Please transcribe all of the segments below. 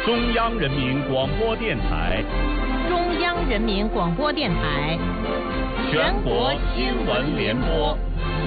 中央人民广播电台， 中央人民广播电台， 全国新闻联播。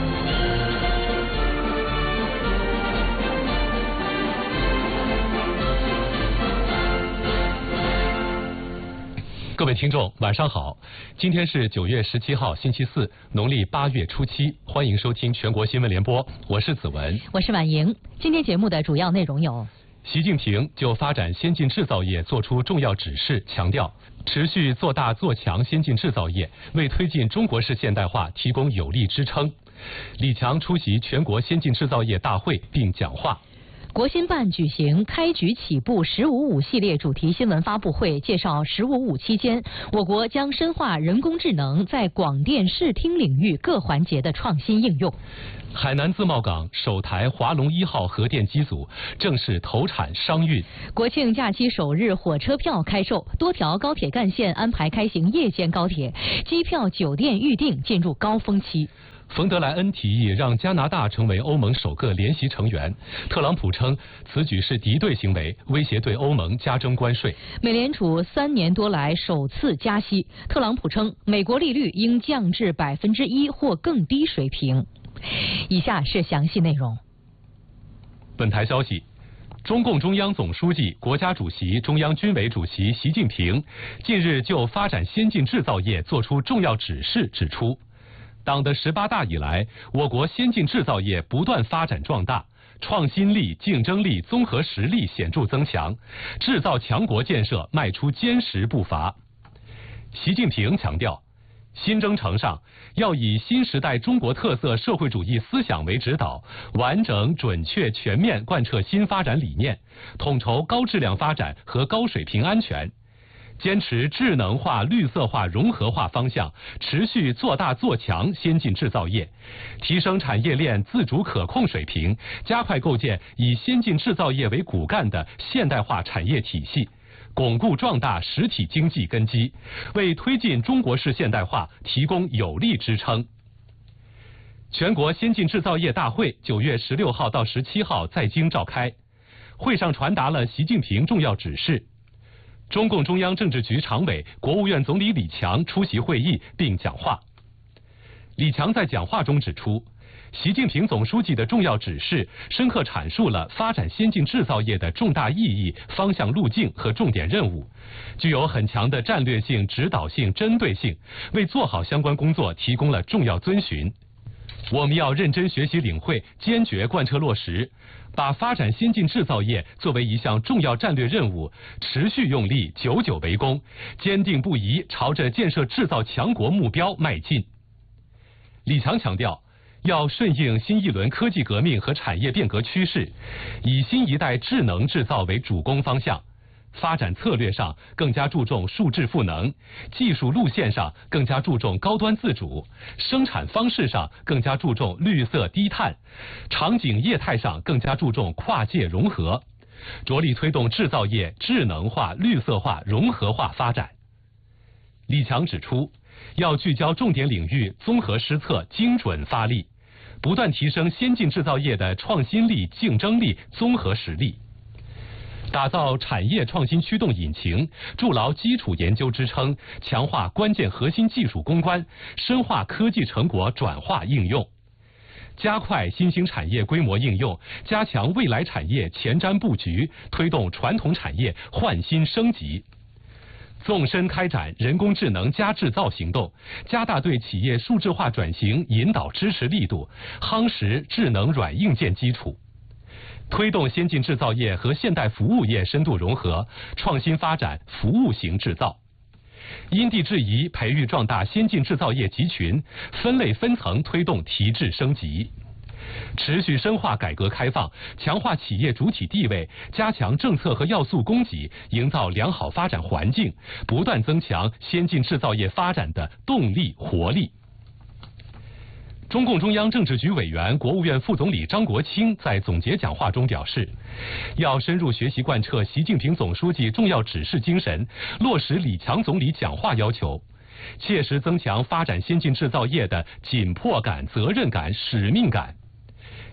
各位听众，晚上好！今天是9月17号，星期四，农历8月初7，欢迎收听全国新闻联播，我是子文， 我是婉莹。今天节目的主要内容有： 习近平就发展先进制造业作出重要指示，强调持续做大做强先进制造业，为推进中国式现代化提供有力支撑。李强出席全国先进制造业大会并讲话。 国新办举行开局起步“15+5”系列主题新闻发布会，介绍“15+5”期间，我国将深化人工智能在广电视听领域各环节的创新应用。 海南自贸港首台华龙1号核电机组正式投产商运。 国庆假期首日火车票开售，多条高铁干线安排开行夜间高铁，机票、酒店预订进入高峰期。 冯德莱恩提议让加拿大成为欧盟首个联席成员，特朗普称此举是敌对行为，威胁对欧盟加征关税。 美联储3年多来首次加息，特朗普称美国利率应降至1%或更低水平。以下是详细内容。 本台消息，中共中央总书记、国家主席、中央军委主席习近平近日就发展先进制造业作出重要指示，指出党的18大以来，我国先进制造业不断发展壮大，创新力、竞争力、综合实力显著增强，制造强国建设迈出坚实步伐。习近平强调，新征程上要以新时代中国特色社会主义思想为指导，完整、准确、全面贯彻新发展理念，统筹高质量发展和高水平安全。坚持智能化、绿色化、融合化方向，持续做大做强先进制造业，提升产业链自主可控水平，加快构建以先进制造业为骨干的现代化产业体系，巩固壮大实体经济根基，为推进中国式现代化提供有力支撑。全国先进制造业大会9月16号到17号在京召开，会上传达了习近平重要指示。中共中央政治局常委、国务院总理李强出席会议并讲话。李强在讲话中指出，习近平总书记的重要指示深刻阐述了发展先进制造业的重大意义、方向路径和重点任务，具有很强的战略性、指导性、针对性，为做好相关工作提供了重要遵循。我们要认真学习领会，坚决贯彻落实，把发展先进制造业作为一项重要战略任务，持续用力，久久为功，坚定不移朝着建设制造强国目标迈进。李强强调，要顺应新一轮科技革命和产业变革趋势，以新一代智能制造为主攻方向，发展策略上更加注重数智赋能，技术路线上更加注重高端自主，生产方式上更加注重绿色低碳，场景业态上更加注重跨界融合，着力推动制造业智能化、绿色化、融合化发展。李强指出，要聚焦重点领域，综合施策，精准发力，不断提升先进制造业的创新力、竞争力、综合实力，打造产业创新驱动引擎，筑牢基础研究支撑，强化关键核心技术攻关，深化科技成果转化应用，加快新兴产业规模应用，加强未来产业前瞻布局，推动传统产业换新升级。纵深开展人工智能加制造行动，加大对企业数字化转型引导支持力度，夯实智能软硬件基础。推动先进制造业和现代服务业深度融合，创新发展服务型制造，因地制宜培育壮大先进制造业集群，分类分层推动提质升级，持续深化改革开放，强化企业主体地位，加强政策和要素供给，营造良好发展环境，不断增强先进制造业发展的动力活力。中共中央政治局委员、国务院副总理张国清在总结讲话中表示，要深入学习贯彻习近平总书记重要指示精神，落实李强总理讲话要求，切实增强发展先进制造业的紧迫感、责任感、使命感，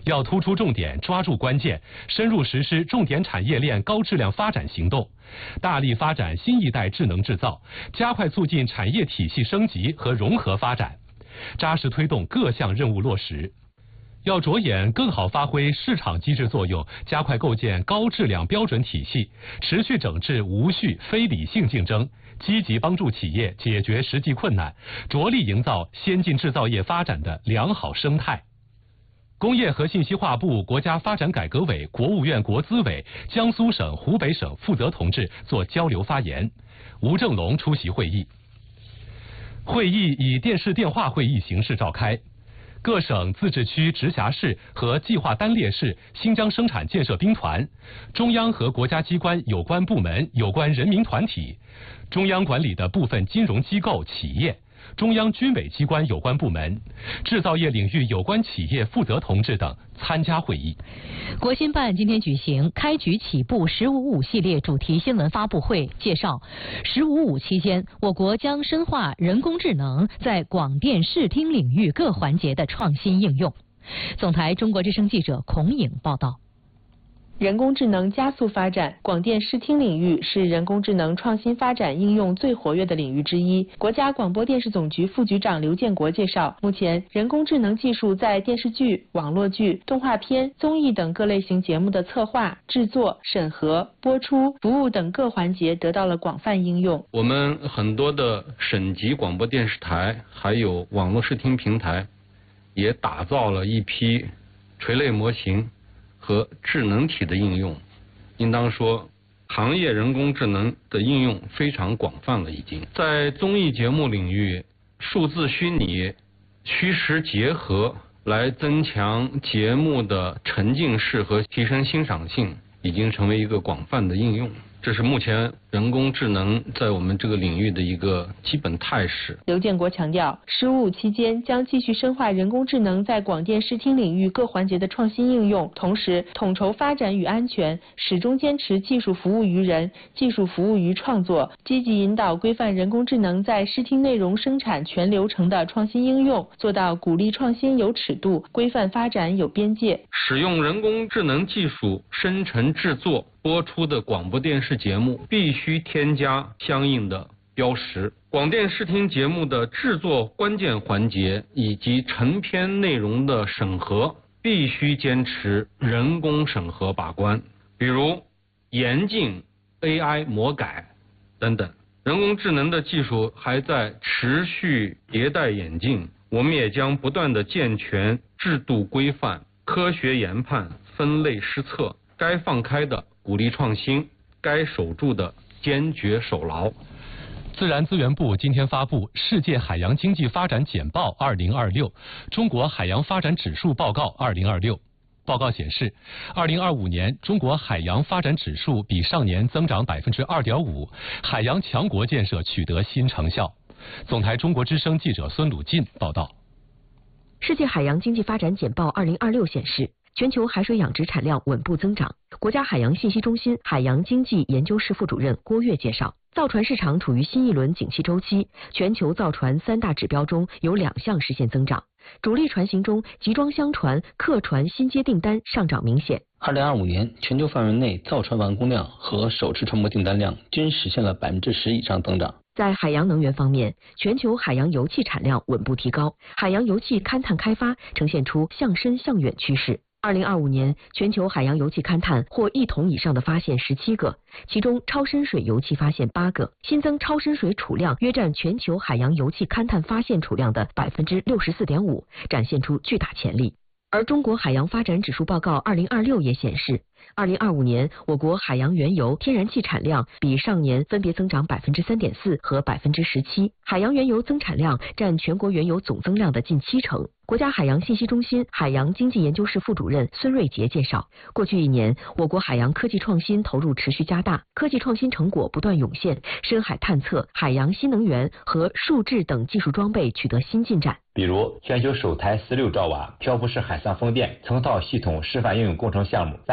要突出重点，抓住关键，深入实施重点产业链高质量发展行动，大力发展新一代智能制造，加快促进产业体系升级和融合发展，扎实推动各项任务落实。要着眼更好发挥市场机制作用，加快构建高质量标准体系，持续整治无序非理性竞争，积极帮助企业解决实际困难，着力营造先进制造业发展的良好生态。工业和信息化部、国家发展改革委、国务院国资委、江苏省、湖北省负责同志做交流发言，吴正龙出席会议。会议以电视电话会议形式召开。各省、自治区、直辖市和计划单列市新疆生产建设兵团、中央和国家机关有关部门、有关人民团体、中央管理的部分金融机构、企业、中央军委机关有关部门、制造业领域有关企业负责同志等参加会议。 国新办今天举行开局起步“15+5”系列主题新闻发布会，介绍“15+5”期间，我国将深化人工智能在广电视听领域各环节的创新应用。总台中国之声记者孔颖报道。 人工智能加速发展，广电视听领域是人工智能创新发展应用最活跃的领域之一。国家广播电视总局副局长刘建国介绍，目前人工智能技术在电视剧、网络剧、动画片、综艺等各类型节目的策划、制作、审核、播出、服务等各环节得到了广泛应用。 我们很多的省级广播电视台还有网络视听平台也打造了一批垂类模型和智能体的应用，应当说行业人工智能的应用非常广泛了。已经在综艺节目领域，数字虚拟、虚实结合来增强节目的沉浸式和提升欣赏性，已经成为一个广泛的应用。这是目前人工智能在我们这个领域的一个基本态势。 刘建国强调，“15+5”期间将继续深化人工智能在广电视听领域各环节的创新应用，同时统筹发展与安全，始终坚持技术服务于人、技术服务于创作，积极引导规范人工智能在视听内容生产全流程的创新应用，做到鼓励创新有尺度，规范发展有边界。 使用人工智能技术生成制作播出的广播电视节目必须添加相应的标识。广电视听节目的制作关键环节以及成片内容的审核必须坚持人工审核把关，比如严禁 AI 魔改等等。人工智能的技术还在持续迭代演进，我们也将不断的健全制度规范，科学研判，分类施策，该放开的鼓励创新，该守住的坚决守牢。 自然资源部今天发布《世界海洋经济发展简报2026》中国海洋发展指数报告2026。报告显示，2025年中国海洋发展指数比上年增长2.5%，海洋强国建设取得新成效。总台中国之声记者孙鲁进报道。 世界海洋经济发展简报2026显示，全球海水养殖产量稳步增长。国家海洋信息中心海洋经济研究室副主任郭跃介绍，造船市场处于新一轮景气周期，全球造船3大指标中有2项实现增长。主力船型中，集装箱船、客船新接订单上涨明显。 2025年，全球范围内造船完工量和首次船舶订单量均实现了10%以上增长。 在海洋能源方面，全球海洋油气产量稳步提高，海洋油气勘探开发呈现出向深向远趋势。2025年，全球海洋油气勘探获1桶以上的发现17个，其中超深水油气发现8个，新增超深水储量约占全球海洋油气勘探发现储量的64.5%，展现出巨大潜力。而中国海洋发展指数报告2026也显示，2025年我国海洋原油、天然气产量比上年分别增长3.4%和17%，海洋原油增产量占全国原油总增量的近70%。国家海洋信息中心海洋经济研究室副主任孙瑞杰介绍，过去1年，我国海洋科技创新投入持续加大，科技创新成果不断涌现，深海探测、海洋新能源和数智等技术装备取得新进展。 比如，全球首台16兆瓦漂浮式海上风电成套系统示范应用工程项目三峡岭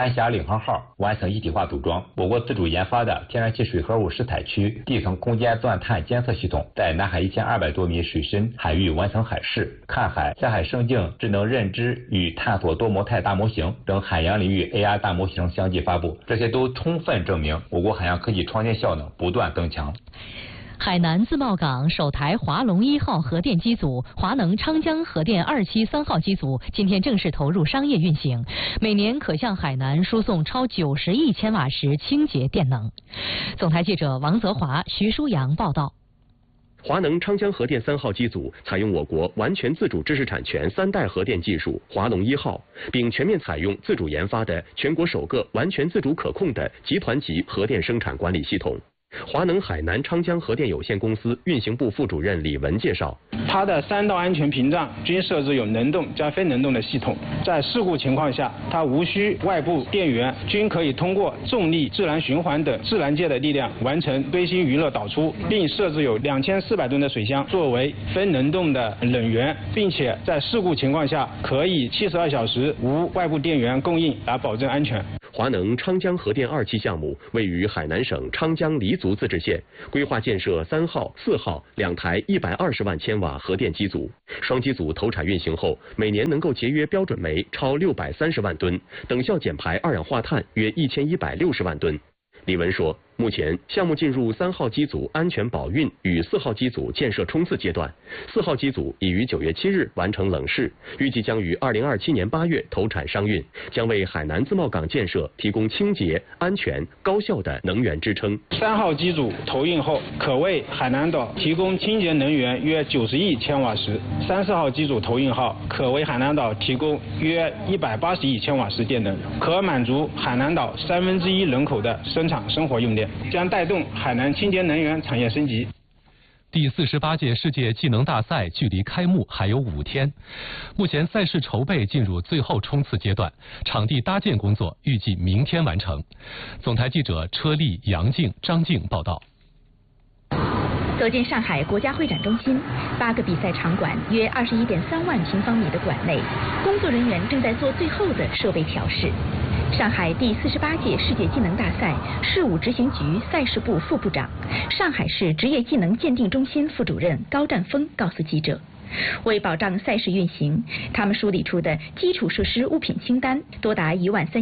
领航号完成一体化组装。我国自主研发的天然气水合物试采区地层空间钻探监测系统在南海1200多米水深海域完成海试、看海、下海生境智能认知与探索多模态大模型等海洋领域 AR 大模型相继发布，这些都充分证明我国海洋科技创新效能不断增强。 海南自贸港首台华龙1号核电机组、华能昌江核电2期3号机组今天正式投入商业运行，每年可向海南输送超90亿千瓦时清洁电能。总台记者王泽华、徐舒阳报道。 华能昌江核电3号机组采用我国完全自主知识产权3代核电技术华龙1号，并全面采用自主研发的全国首个完全自主可控的集团级核电生产管理系统。华能海南昌江核电有限公司运行部副主任李文介绍， 它的3道安全屏障均设置有能动加非能动的系统，在事故情况下，它无需外部电源，均可以通过重力、自然循环等自然界的力量完成堆芯余热导出，并设置有2400吨的水箱作为非能动的冷源，并且在事故情况下可以72小时无外部电源供应来保证安全。 华能昌江核电2期项目位于海南省昌江黎族自治县，规划建设3号、4号2台120万千瓦核电机组。双机组投产运行后，每年能够节约标准煤超630万吨，等效减排二氧化碳约1160万吨。李文说，目前项目进入3号机组安全保运与4号机组建设冲刺阶段，4号机组已于9月7日完成冷试，预计将于2027年8月投产商运，将为海南自贸港建设提供清洁、安全、高效的能源支撑。 3号机组投运后，可为海南岛提供清洁能源约90亿千瓦时；3、4号机组投运后，可为海南岛提供约180亿千瓦时电能，可满足海南岛1/3人口的生活用电，将带动海南清洁能源产业升级。 第48届世界技能大赛距离开幕还有5天，目前赛事筹备进入最后冲刺阶段，场地搭建工作预计明天完成。总台记者车丽、杨静、张静报道。 走进上海国家会展中心，8个比赛场馆约21.3万平方米的馆内，工作人员正在做最后的设备调试。上海第48届世界技能大赛事务执行局赛事部副部长、上海市职业技能鉴定中心副主任高占峰告诉记者，为保障赛事运行，他们梳理出的基础设施物品清单多达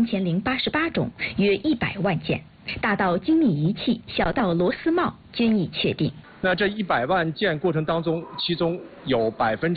13088种，约100万件，大到精密仪器，小到螺丝帽均已确定。 那这100万件过程当中，其中有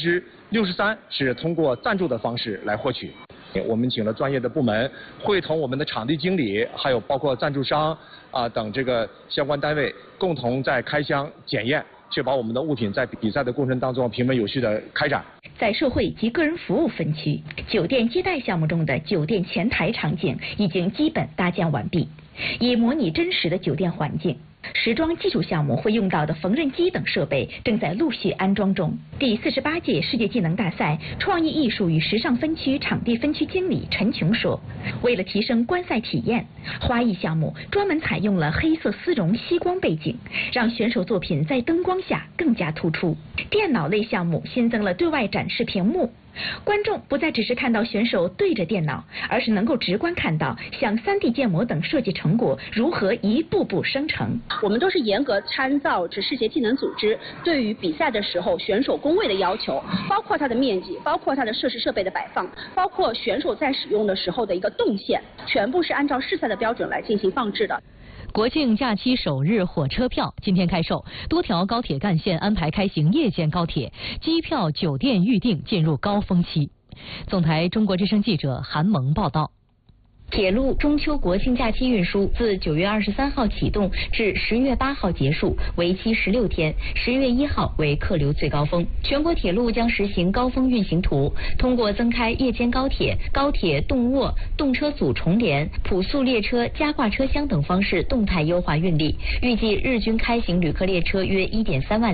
63%是通过赞助的方式来获取。我们请了专业的部门，会同我们的场地经理，还有包括赞助商等这个相关单位，共同在开箱检验，确保我们的物品在比赛的过程当中平稳有序的开展。 在社会及个人服务分区，酒店接待项目中的酒店前台场景已经基本搭建完毕，以模拟真实的酒店环境。时装基础项目会用到的缝纫机等设备正在陆续安装中。第48届世界技能大赛创意艺术与时尚分区场地分区经理陈琼说，为了提升观赛体验，花艺项目专门采用了黑色丝绒吸光背景，让选手作品在灯光下更加突出。电脑类项目新增了对外展示屏幕，观众不再只是看到选手对着电脑，而是能够直观看到像3D 建模等设计成果如何一步步生成。 我们都是严格参照世界技能组织对于比赛的时候选手工位的要求，包括它的面积，包括它的设施设备的摆放，包括选手在使用的时候的一个动线，全部是按照试赛的标准来进行放置的。 国庆假期首日火车票今天开售，多条高铁干线安排开行夜间高铁，机票、酒店预订进入高峰期。总台中国之声记者韩萌报道。 铁路中秋国庆假期运输自9月23号启动至10月8号结束，为期16天，10月1号为客流最高峰。全国铁路将实行高峰运行图，通过增开夜间高铁、高铁动卧、动车组重联、普速列车加挂车厢等方式动态优化运力，预计日均开行旅客列车约1.3万列。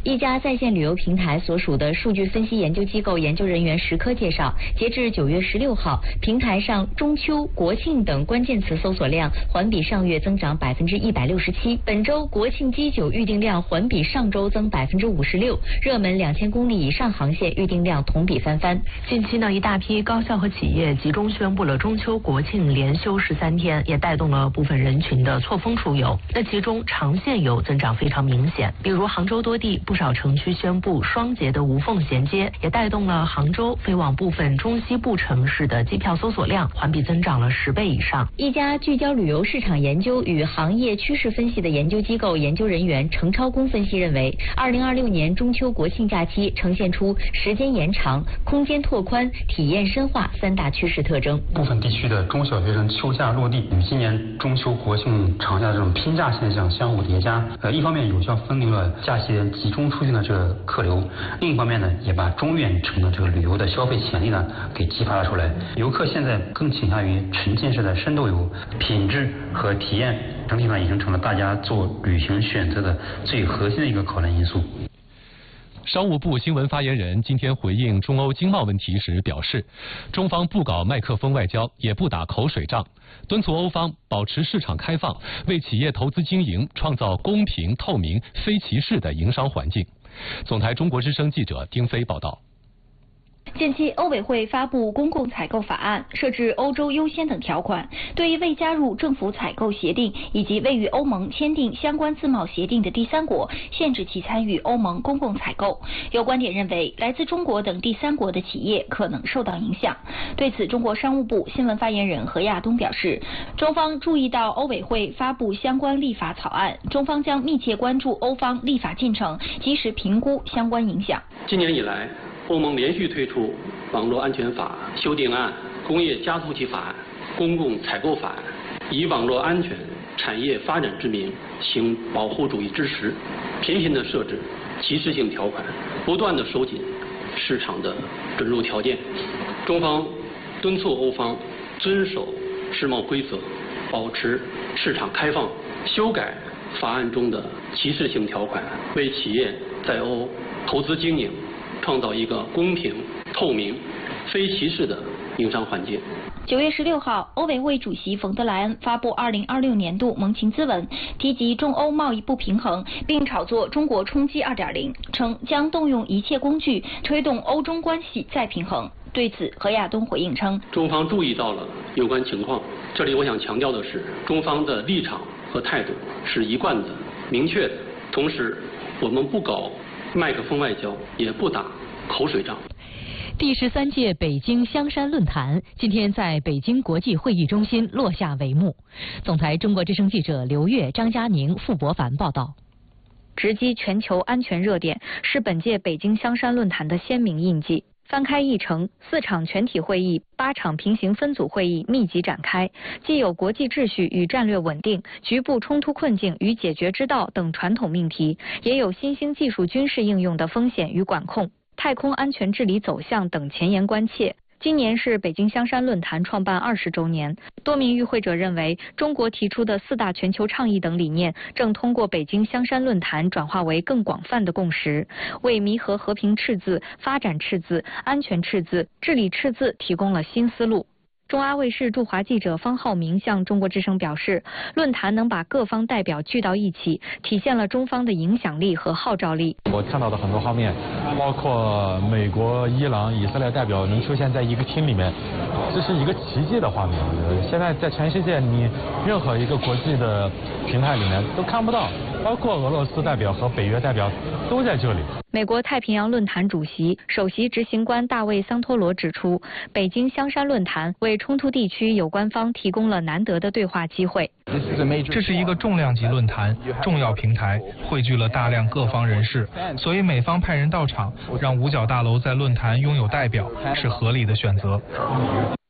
一家在线旅游平台所属的数据分析研究机构研究人员石科介绍，截至9月16号，平台上中秋、国庆等关键词搜索量环比上月增长167%。本周国庆机酒预订量环比上周增56%，热门2000公里以上航线预订量同比翻番。 近期呢，一大批高校和企业集中宣布了中秋、国庆连休13天，也带动了部分人群的错峰出游。那其中长线游增长非常明显，比如杭州多地不少城区宣布双节的无缝衔接，也带动了杭州飞往部分中西部城市的机票搜索量环比增长了10倍以上。 一家聚焦旅游市场研究与行业趋势分析的研究机构研究人员程超工分析认为，2026年中秋国庆假期呈现出时间延长、空间拓宽、体验深化3大趋势特征。 部分地区的中小学生秋假落地，与今年中秋国庆长假这种拼假现象相互叠加，一方面有效分流了假期集中出行的这个客流，另一方面呢，也把中远程的这个旅游的消费潜力呢给激发了出来。游客现在更倾向于沉浸式的深度游，品质和体验整体上已经成了大家做旅行选择的最核心的一个考量因素。 商务部新闻发言人今天回应中欧经贸问题时表示，中方不搞麦克风外交，也不打口水仗，敦促欧方保持市场开放，为企业投资经营创造公平、透明、非歧视的营商环境。总台中国之声记者丁飞报道。 近期，欧委会发布公共采购法案，设置欧洲优先等条款，对于未加入政府采购协定以及未与欧盟签订相关自贸协定的第三国，限制其参与欧盟公共采购。有观点认为，来自中国等第三国的企业可能受到影响。对此，中国商务部新闻发言人何亚东表示，中方注意到欧委会发布相关立法草案，中方将密切关注欧方立法进程，及时评估相关影响。 今年以来，欧盟连续推出网络安全法修订案、工业加速器法案、公共采购法案，以网络安全、产业发展之名行保护主义之实，频频地设置歧视性条款，不断地收紧市场的准入条件。中方敦促欧方遵守世贸规则，保持市场开放，修改法案中的歧视性条款，为企业在欧投资经营创造一个公平、透明、非歧视的营商环境。 9月16号，欧委会主席冯德莱恩发布2026年度盟情咨文，提及中欧贸易不平衡，并炒作中国冲击2.0，称将动用一切工具推动欧中关系再平衡。对此，何亚东回应称， 中方注意到了有关情况，这里我想强调的是，中方的立场和态度是一贯的、明确的，同时我们不搞麦克风外交，也不打口水仗。 第13届北京香山论坛今天在北京国际会议中心落下帷幕。总台中国之声记者刘越、张佳宁、傅博凡报道。 直击全球安全热点是本届北京香山论坛的鲜明印记。翻开议程，4场全体会议、8场平行分组会议密集展开，既有国际秩序与战略稳定、局部冲突困境与解决之道等传统命题，也有新兴技术军事应用的风险与管控、太空安全治理走向等前沿关切。今年是北京香山论坛创办20周年，多名与会者认为，中国提出的4大全球倡议等理念，正通过北京香山论坛转化为更广泛的共识，为弥合和平赤字、发展赤字、安全赤字、治理赤字提供了新思路。中阿卫视驻华记者方浩明向中国之声表示，论坛能把各方代表聚到一起，体现了中方的影响力和号召力。 我看到的很多画面，包括美国、伊朗、以色列代表能出现在一个厅里面，这是一个奇迹的画面。我觉得现在在全世界，你任何一个国际的平台里面都看不到，包括俄罗斯代表和北约代表都在这里。 美国太平洋论坛主席、首席执行官大卫·桑托罗指出，北京香山论坛为冲突地区有关方提供了难得的对话机会。 这是一个重量级论坛，重要平台，汇聚了大量各方人士，所以美方派人到场，让五角大楼在论坛拥有代表，是合理的选择。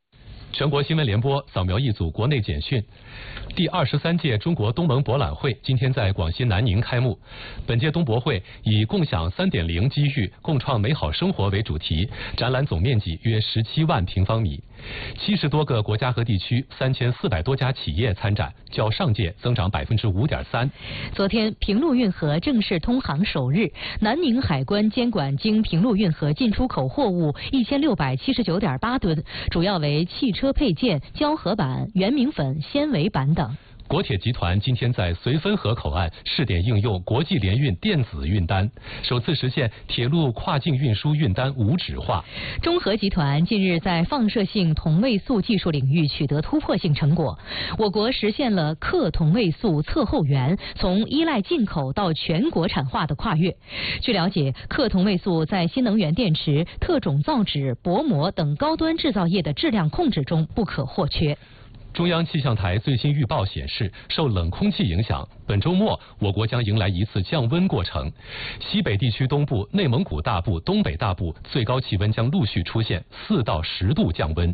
全国新闻联播扫描一组国内简讯。第23届中国东盟博览会今天在广西南宁开幕。本届东博会以共享3.0机遇，共创美好生活为主题，展览总面积约17万平方米，70多个国家和地区，3400多家企业参展，较上届增长5.3%。 昨天，平陆运河正式通航首日，南宁海关监管经平陆运河进出口货物1679.8吨，主要为汽车配件、胶合板、圆明粉、纤维板等。 国铁集团今天在绥芬河口岸试点应用国际联运电子运单，首次实现铁路跨境运输运单无纸化。 中核集团近日在放射性同位素技术领域取得突破性成果，我国实现了氪同位素测后源从依赖进口到全国产化的跨越。据了解，氪同位素在新能源电池、特种造纸、薄膜等高端制造业的质量控制中不可或缺。 中央气象台最新预报显示，受冷空气影响，本周末我国将迎来一次降温过程。西北地区东部、内蒙古大部、东北大部最高气温将陆续出现4到10度降温。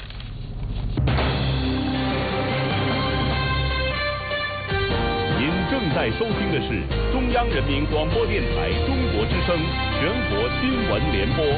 您正在收听的是中央人民广播电台中国之声全国新闻联播。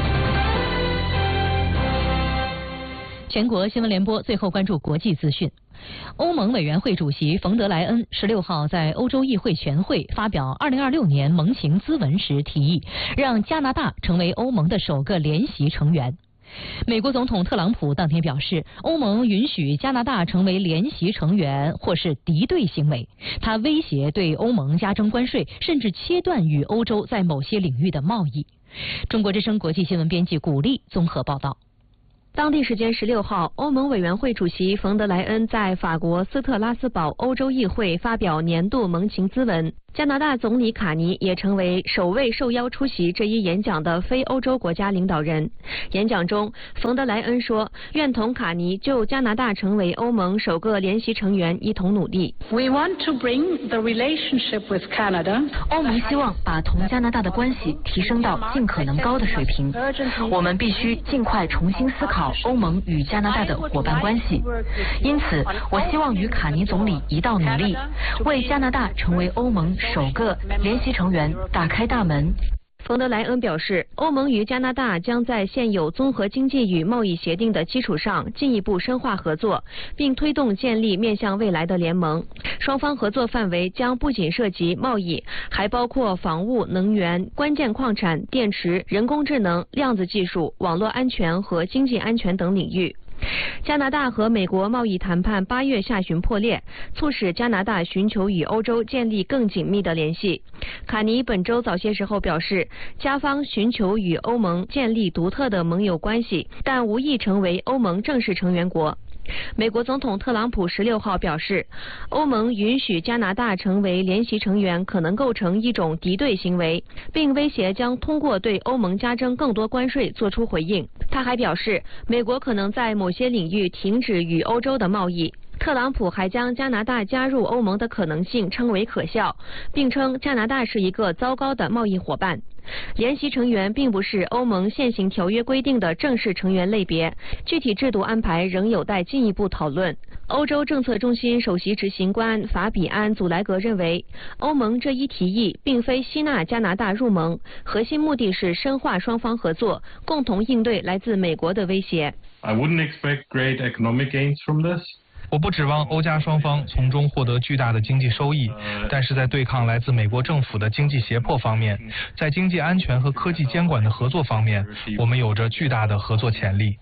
全国新闻联播最后关注国际资讯。欧盟委员会主席冯德莱恩16号在欧洲议会全会发表2026年盟情咨文时提议，让加拿大成为欧盟的首个联席成员。美国总统特朗普当天表示，欧盟允许加拿大成为联席成员或是敌对行为，他威胁对欧盟加征关税，甚至切断与欧洲在某些领域的贸易。中国之声国际新闻编辑古丽综合报道。 当地时间16号，欧盟委员会主席冯德莱恩在法国斯特拉斯堡欧洲议会发表年度盟情咨文。加拿大总理卡尼也成为首位受邀出席这一演讲的非欧洲国家领导人。演讲中，冯德莱恩说，愿同卡尼就加拿大成为欧盟首个联席成员一同努力。 We want to bring the relationship with Canada. 欧盟希望把同加拿大的关系提升到尽可能高的水平。我们必须尽快重新思考欧盟与加拿大的伙伴关系。因此，我希望与卡尼总理一道努力，为加拿大成为欧盟首个联席成员打开大门。冯德莱恩表示，欧盟与加拿大将在现有综合经济与贸易协定的基础上进一步深化合作，并推动建立面向未来的联盟。双方合作范围将不仅涉及贸易，还包括房屋、能源、关键矿产、电池、人工智能、量子技术、网络安全和经济安全等领域。加拿大和美国贸易谈判8月下旬破裂，促使加拿大寻求与欧洲建立更紧密的联系。卡尼本周早些时候表示，加方寻求与欧盟建立独特的盟友关系，但无意成为欧盟正式成员国。美国总统特朗普16号表示，欧盟允许加拿大成为联席成员可能构成一种敌对行为，并威胁将通过对欧盟加征更多关税作出回应。他还表示，美国可能在某些领域停止与欧洲的贸易。特朗普还将加拿大加入欧盟的可能性称为可笑，并称加拿大是一个糟糕的贸易伙伴。联席成员并不是欧盟现行条约规定的正式成员类别，具体制度安排仍有待进一步讨论。欧洲政策中心首席执行官法比安·祖莱格认为，欧盟这一提议并非吸纳加拿大入盟，核心目的是深化双方合作，共同应对来自美国的威胁。 I wouldn't expect great economic gains from this. 我不指望欧加双方从中获得巨大的经济收益，但是在对抗来自美国政府的经济胁迫方面，在经济安全和科技监管的合作方面，我们有着巨大的合作潜力。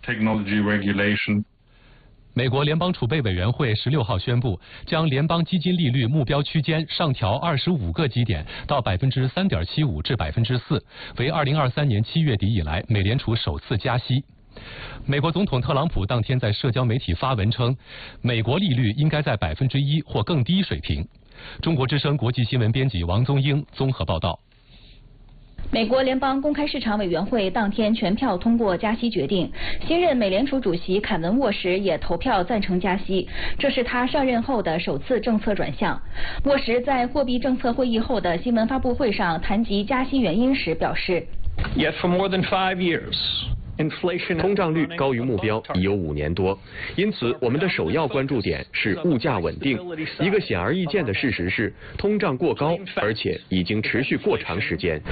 美国联邦储备委员会16号宣布，将联邦基金利率目标区间上调25个基点到3.75%至4%，为2023年7月底以来美联储首次加息。美国总统特朗普当天在社交媒体发文称，美国利率应该在1%或更低水平。中国之声国际新闻编辑王宗英综合报道。 美国联邦公开市场委员会当天全票通过加息决定，新任美联储主席凯文·沃什也投票赞成加息，这是他上任后的首次政策转向。沃什在货币政策会议后的新闻发布会上谈及加息原因时表示， Yet for more than 5 years, 通胀率高于目标已有5年多，因此我们的首要关注点是物价稳定。一个显而易见的事实是，通胀过高，而且已经持续过长时间。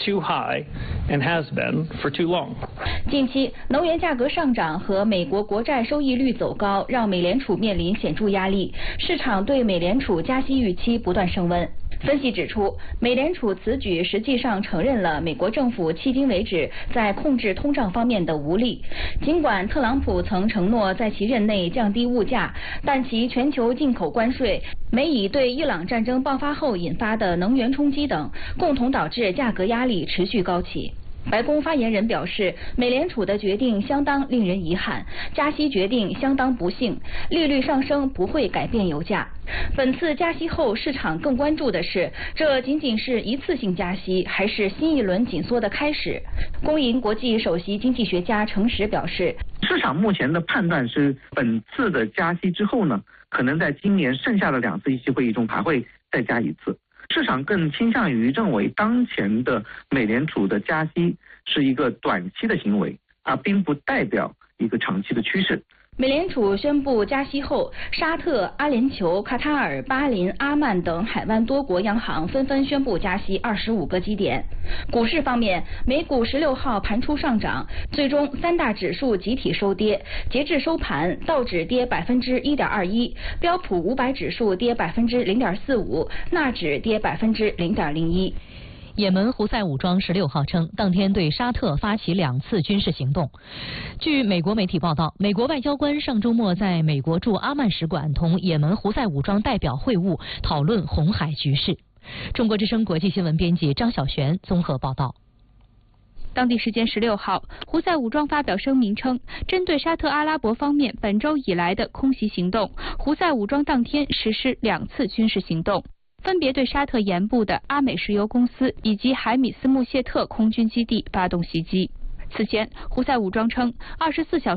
近期能源价格上涨和美国国债收益率走高，让美联储面临显著压力，市场对美联储加息预期不断升温。分析指出，美联储此举实际上承认了美国政府迄今为止在控制通胀方面的无力。尽管特朗普曾承诺在其任内降低物价，但其全球进口关税、美以对伊朗战争爆发后引发的能源冲击等，共同导致价格压力持续高企。白宫发言人表示，美联储的决定相当令人遗憾，加息决定相当不幸，利率上升不会改变油价。本次加息后，市场更关注的是，这仅仅是一次性加息，还是新一轮紧缩的开始？工银国际首席经济学家程实表示， 市场目前的判断是，本次的加息之后呢，可能在今年剩下的2次议息会议中还会再加一次。市场更倾向于认为，当前的美联储的加息是一个短期的行为，而并不代表一个长期的趋势。 美联储宣布加息后，沙特、阿联酋、卡塔尔、巴林、阿曼等海湾多国央行纷纷宣布加息25个基点。股市方面，美股16号盘初上涨，最终3大指数集体收跌。截至收盘，道指跌1.21%，标普500指数跌0.45%，纳指跌0.01%。 也门胡塞武装16号称，当天对沙特发起2次军事行动。据美国媒体报道，美国外交官上周末在美国驻阿曼使馆同也门胡塞武装代表会晤，讨论红海局势。中国之声国际新闻编辑张晓璇综合报道。 当地时间16号，胡塞武装发表声明称，针对沙特阿拉伯方面本周以来的空袭行动，胡塞武装当天实施2次军事行动，分别对沙特沿部的阿美石油公司以及海米斯穆谢特空军基地发动袭击。此前，胡塞武装称24小时